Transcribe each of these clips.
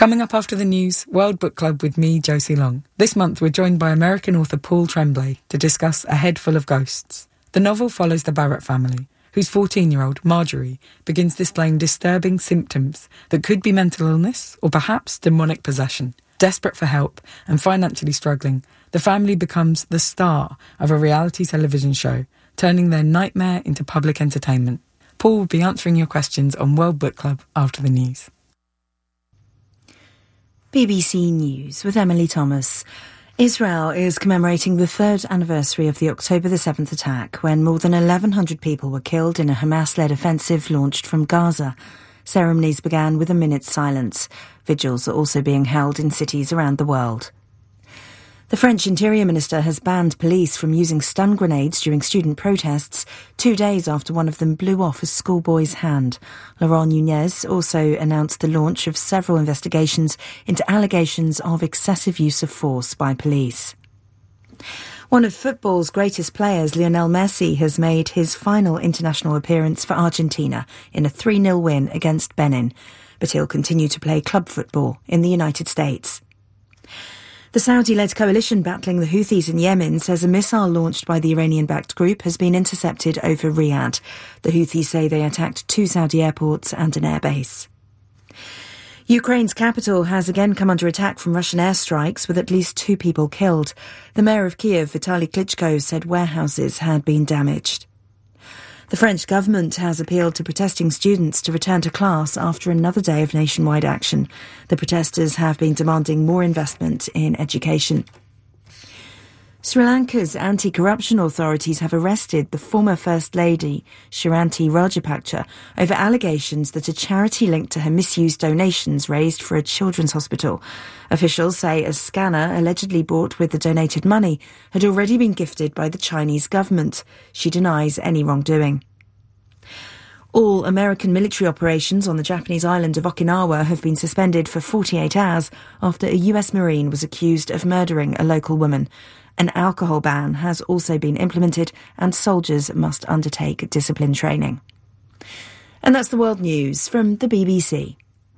Coming up after the news, World Book Club with me, Josie Long. This month we're joined by American author Paul Tremblay to discuss A Head Full of Ghosts. The novel follows the Barrett family, whose 14-year-old, Marjorie, begins displaying disturbing symptoms that could be mental illness or perhaps demonic possession. Desperate for help and financially struggling, the family becomes the star of a reality television show, turning their nightmare into public entertainment. Paul will be answering your questions on World Book Club after the news. BBC News with Emily Thomas. Israel is commemorating the third anniversary of the October the 7th attack, when more than 1,100 people were killed in a Hamas-led offensive launched from Gaza. Ceremonies began with a minute's silence. Vigils are also being held in cities around the world. The French Interior Minister has banned police from using stun grenades during student protests 2 days after one of them blew off a schoolboy's hand. Laurent Nunez also announced the launch of several investigations into allegations of excessive use of force by police. One of football's greatest players, Lionel Messi, has made his final international appearance for Argentina in a 3-0 win against Benin, but he'll continue to play club football in the United States. The Saudi-led coalition battling the Houthis in Yemen says a missile launched by the Iranian-backed group has been intercepted over Riyadh. The Houthis say they attacked 2 Saudi airports and an airbase. Ukraine's capital has again come under attack from Russian airstrikes, with at least 2 people killed. The mayor of Kiev, Vitaly Klitschko, said warehouses had been damaged. The French government has appealed to protesting students to return to class after another day of nationwide action. The protesters have been demanding more investment in education. Sri Lanka's anti-corruption authorities have arrested the former First Lady, Shanti Rajapaksa, over allegations that a charity linked to her misused donations raised for a children's hospital. Officials say a scanner allegedly bought with the donated money had already been gifted by the Chinese government. She denies any wrongdoing. All American military operations on the Japanese island of Okinawa have been suspended for 48 hours after a US Marine was accused of murdering a local woman. An alcohol ban has also been implemented and soldiers must undertake discipline training. And that's the world news from the BBC.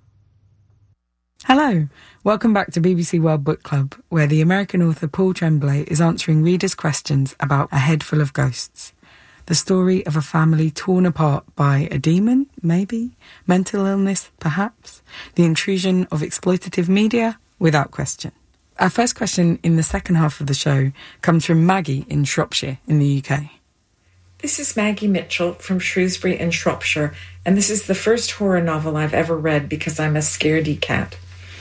Hello, welcome back to BBC World Book Club, where the American author Paul Tremblay is answering readers' questions about A Head Full of Ghosts. The story of a family torn apart by a demon, maybe, mental illness, perhaps, the intrusion of exploitative media, without question. Our first question in the second half of the show comes from Maggie in Shropshire in the UK. This is Maggie Mitchell from Shrewsbury in Shropshire, and this is the first horror novel I've ever read because I'm a scaredy cat.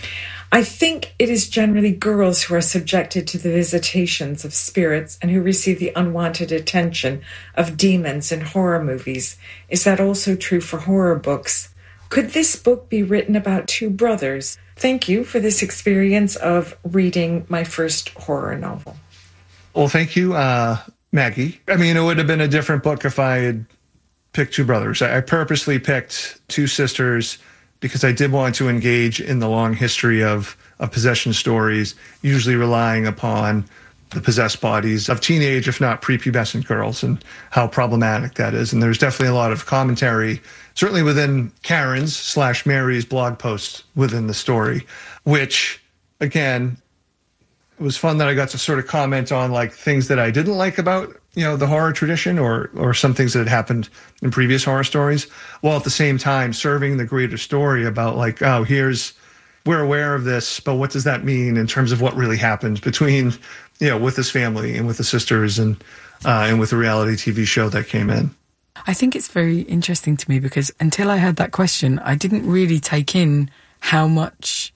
I think it is generally girls who are subjected to the visitations of spirits and who receive the unwanted attention of demons in horror movies. Is that also true for horror books? Could this book be written about 2 brothers? Thank you for this experience of reading my first horror novel. Well, thank you, Maggie. I mean, it would have been a different book if I had picked 2 brothers. I purposely picked 2 sisters because I did want to engage in the long history of possession stories, usually relying upon the possessed bodies of teenage, if not prepubescent girls, and how problematic that is. And there's definitely a lot of commentary, certainly within Karen's/Mary's blog post within the story, which, again, it was fun that I got to sort of comment on like things that I didn't like about, the horror tradition or some things that had happened in previous horror stories, while at the same time serving the greater story about like, oh, we're aware of this, but what does that mean in terms of what really happened between, with this family and with the sisters and with the reality TV show that came in. I think it's very interesting to me because until I heard that question, I didn't really take in how much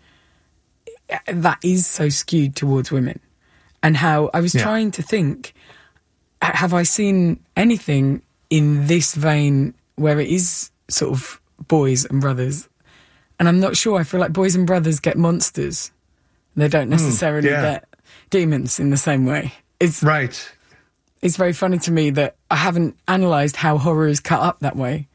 that is so skewed towards women, and how I was trying to think, have I seen anything in this vein where it is sort of boys and brothers? And I'm not sure. I feel like boys and brothers get monsters. They don't necessarily get demons in the same way. Right. It's very funny to me that I haven't analysed how horror is cut up that way.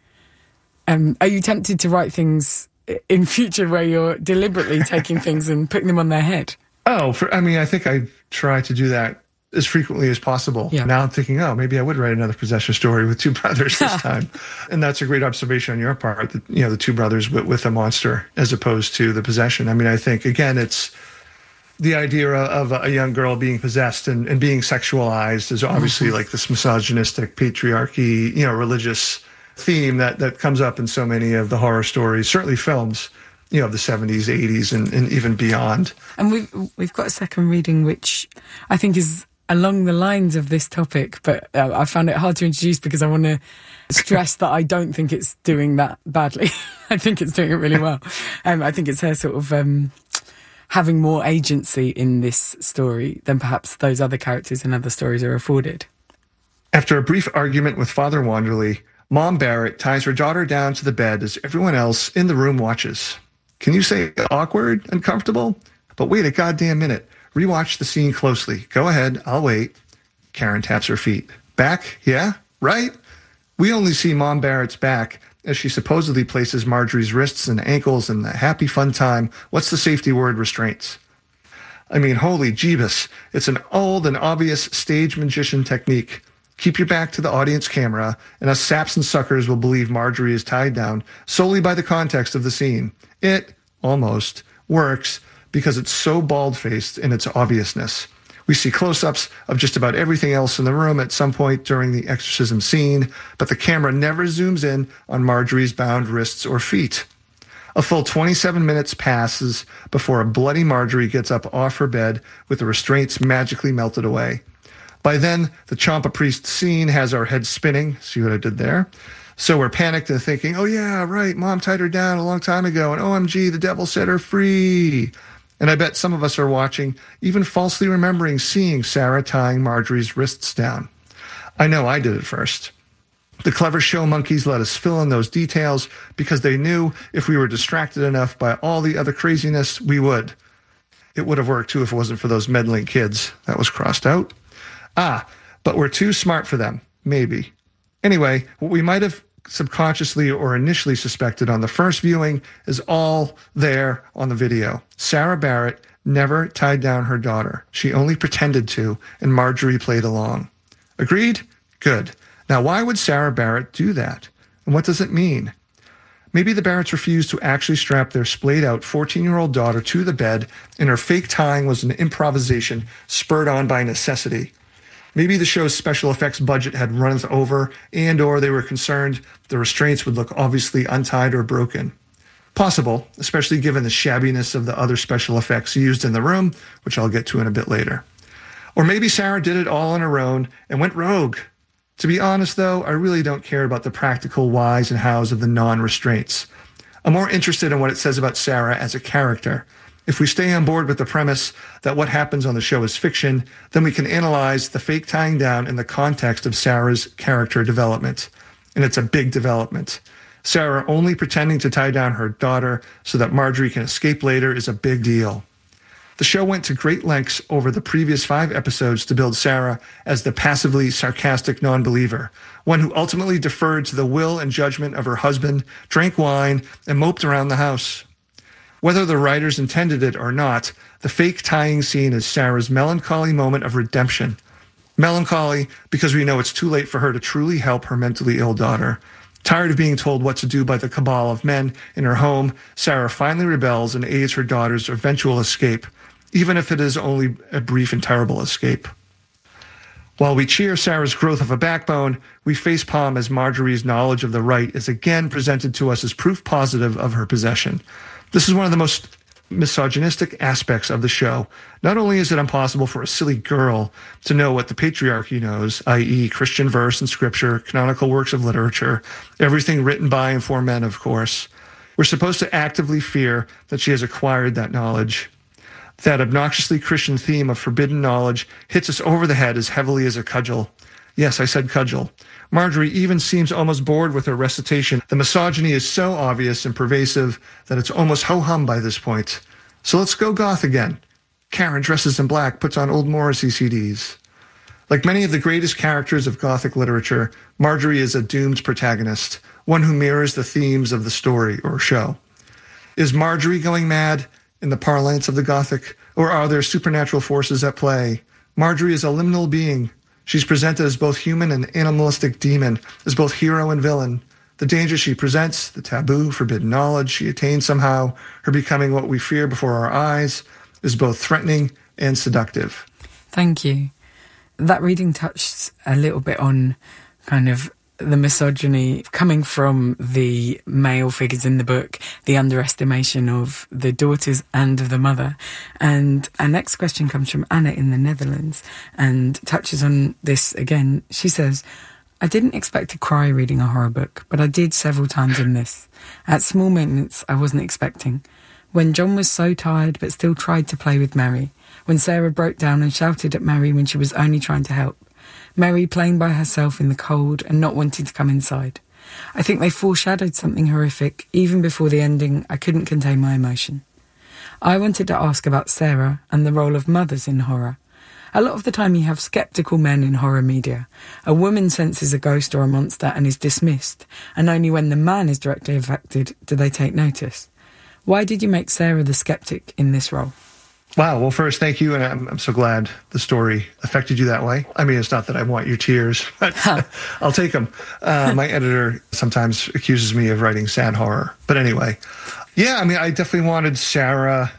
Are you tempted to write things in future where you're deliberately taking things and putting them on their head? I think I try to do that as frequently as possible. Yeah. Now I'm thinking, oh, maybe I would write another possession story with two brothers this time. And that's a great observation on your part, that, the two brothers with a monster as opposed to the possession. I mean, I think, again, it's the idea of a young girl being possessed and being sexualized is obviously like this misogynistic, patriarchy, religious theme that comes up in so many of the horror stories, certainly films, of the 70s, 80s, and even beyond. And we've got a second reading, which I think is along the lines of this topic, but I found it hard to introduce because I want to stress that I don't think it's doing that badly. I think it's doing it really well. I think it's her sort of having more agency in this story than perhaps those other characters in other stories are afforded. After a brief argument with Father Wanderley, Mom Barrett ties her daughter down to the bed as everyone else in the room watches. Can you say awkward, uncomfortable? But wait a goddamn minute. Rewatch the scene closely. Go ahead, I'll wait. Karen taps her feet. Back? Yeah? Right? We only see Mom Barrett's back as she supposedly places Marjorie's wrists and ankles in the happy fun time. What's the safety word? Restraints. I mean, holy Jeebus. It's an old and obvious stage magician technique. Keep your back to the audience camera, and us saps and suckers will believe Marjorie is tied down solely by the context of the scene. It almost works because it's so bald-faced in its obviousness. We see close-ups of just about everything else in the room at some point during the exorcism scene, but the camera never zooms in on Marjorie's bound wrists or feet. A full 27 minutes passes before a bloody Marjorie gets up off her bed with the restraints magically melted away. By then, the Champa Priest scene has our heads spinning. See what I did there? So we're panicked and thinking, oh yeah, right, Mom tied her down a long time ago, and OMG, the devil set her free. And I bet some of us are watching, even falsely remembering seeing Sarah tying Marjorie's wrists down. I know I did it first. The clever show monkeys let us fill in those details because they knew if we were distracted enough by all the other craziness, we would. It would have worked too if it wasn't for those meddling kids. That was crossed out. But we're too smart for them. Maybe. Anyway, what we might have subconsciously or initially suspected on the first viewing is all there on the video. Sarah Barrett never tied down her daughter. She only pretended to, and Marjorie played along. Agreed? Good. Now, why would Sarah Barrett do that? And what does it mean? Maybe the Barretts refused to actually strap their splayed-out 14-year-old daughter to the bed, and her fake tying was an improvisation spurred on by necessity. Maybe the show's special effects budget had run over, and or they were concerned the restraints would look obviously untied or broken. Possible, especially given the shabbiness of the other special effects used in the room, which I'll get to in a bit later. Or maybe Sarah did it all on her own and went rogue. To be honest, though, I really don't care about the practical whys and hows of the non-restraints. I'm more interested in what it says about Sarah as a character. If we stay on board with the premise that what happens on the show is fiction, then we can analyze the fake tying down in the context of Sarah's character development. And it's a big development. Sarah only pretending to tie down her daughter so that Marjorie can escape later is a big deal. The show went to great lengths over the previous 5 episodes to build Sarah as the passively sarcastic non-believer, one who ultimately deferred to the will and judgment of her husband, drank wine, and moped around the house. Whether the writers intended it or not, the fake tying scene is Sarah's melancholy moment of redemption. Melancholy because we know it's too late for her to truly help her mentally ill daughter. Tired of being told what to do by the cabal of men in her home, Sarah finally rebels and aids her daughter's eventual escape, even if it is only a brief and terrible escape. While we cheer Sarah's growth of a backbone, we facepalm as Marjorie's knowledge of the right is again presented to us as proof positive of her possession. This is one of the most misogynistic aspects of the show. Not only is it impossible for a silly girl to know what the patriarchy knows, i.e. Christian verse and scripture, canonical works of literature, everything written by and for men, of course. We're supposed to actively fear that she has acquired that knowledge. That obnoxiously Christian theme of forbidden knowledge hits us over the head as heavily as a cudgel. Yes, I said cudgel. Marjorie even seems almost bored with her recitation. The misogyny is so obvious and pervasive that it's almost ho-hum by this point. So let's go goth again. Karen dresses in black, puts on old Morrissey CDs. Like many of the greatest characters of Gothic literature, Marjorie is a doomed protagonist, one who mirrors the themes of the story or show. Is Marjorie going mad in the parlance of the Gothic, or are there supernatural forces at play? Marjorie is a liminal being. She's presented as both human and animalistic demon, as both hero and villain. The danger she presents, the taboo, forbidden knowledge she attains somehow, her becoming what we fear before our eyes, is both threatening and seductive. Thank you. That reading touched a little bit on kind of the misogyny coming from the male figures in the book, the underestimation of the daughters and of the mother. And our next question comes from Anna in the Netherlands and touches on this again. She says, I didn't expect to cry reading a horror book, but I did several times in this. At small moments I wasn't expecting. When John was so tired but still tried to play with Mary. When Sarah broke down and shouted at Mary when she was only trying to help. Mary playing by herself in the cold and not wanting to come inside. I think they foreshadowed something horrific. Even before the ending, I couldn't contain my emotion. I wanted to ask about Sarah and the role of mothers in horror. A lot of the time you have sceptical men in horror media. A woman senses a ghost or a monster and is dismissed, and only when the man is directly affected do they take notice. Why did you make Sarah the skeptic in this role? Wow. Well, first, thank you. And I'm so glad the story affected you that way. I mean, it's not that I want your tears, but I'll take them. My editor sometimes accuses me of writing sad horror. But anyway, yeah, I mean, I definitely wanted Sarah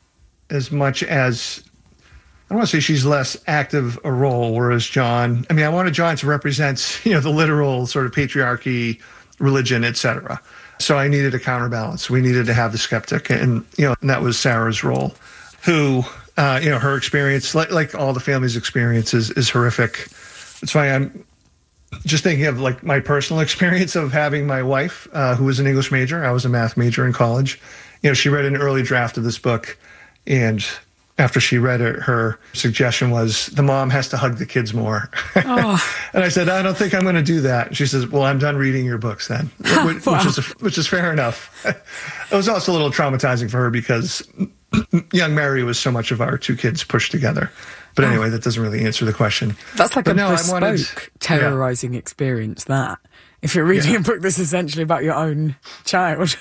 as much as, I don't want to say she's less active a role, whereas John, I mean, I wanted John to represent, the literal sort of patriarchy, religion, etc. So I needed a counterbalance. We needed to have the skeptic, and that was Sarah's role. Who, her experience, like all the family's experience, is horrific. It's funny, I'm just thinking of like my personal experience of having my wife, who was an English major. I was a math major in college. She read an early draft of this book, and after she read it, her suggestion was the mom has to hug the kids more. Oh. And I said, I don't think I'm going to do that. And she says, well, I'm done reading your books then, which is fair enough. It was also a little traumatizing for her because young Mary was so much of our two kids pushed together. But anyway, that doesn't really answer the question. That's like bespoke terrorizing experience, that. If you're reading a book that's essentially about your own child.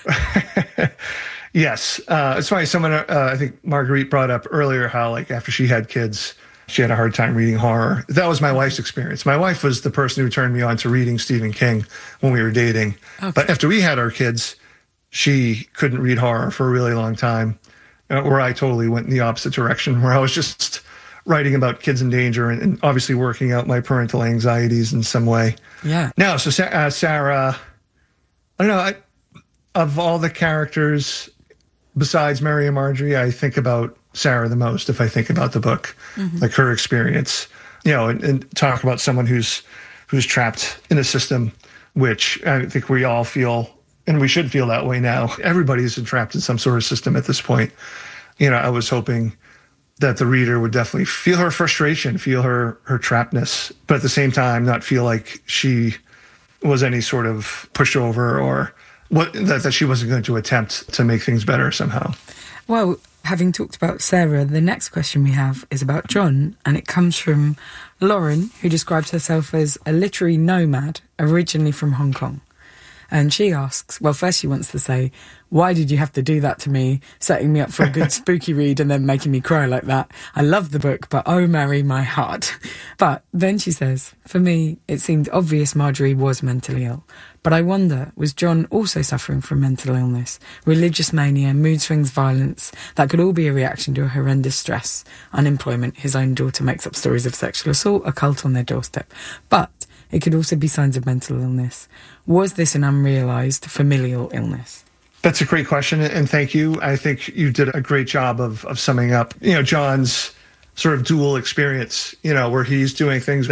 Yes. It's funny, someone, I think Marguerite brought up earlier how, like, after she had kids, she had a hard time reading horror. That was my wife's experience. My wife was the person who turned me on to reading Stephen King when we were dating. Okay. But after we had our kids, she couldn't read horror for a really long time. Where I totally went in the opposite direction, where I was just writing about kids in danger and obviously working out my parental anxieties in some way. Yeah. Now, so Sarah, I don't know, of all the characters besides Mary and Marjorie, I think about Sarah the most if I think about the book, like her experience, and talk about someone who's trapped in a system, which I think we all feel. And we should feel that way now. Everybody's trapped in some sort of system at this point. I was hoping that the reader would definitely feel her frustration, feel her trappedness, but at the same time not feel like she was any sort of pushover or that she wasn't going to attempt to make things better somehow. Well, having talked about Sarah, the next question we have is about John, and it comes from Lauren, who describes herself as a literary nomad, originally from Hong Kong. And she asks, well, first she wants to say, why did you have to do that to me, setting me up for a good spooky read and then making me cry like that? I love the book, but oh, Mary, my heart. But then she says, for me, it seemed obvious Marjorie was mentally ill. But I wonder, was John also suffering from mental illness, religious mania, mood swings, violence? That could all be a reaction to a horrendous stress, unemployment, his own daughter makes up stories of sexual assault, a cult on their doorstep. But it could also be signs of mental illness. Was this an unrealised familial illness? That's a great question, and thank you. I think you did a great job of summing up, John's sort of dual experience, where he's doing things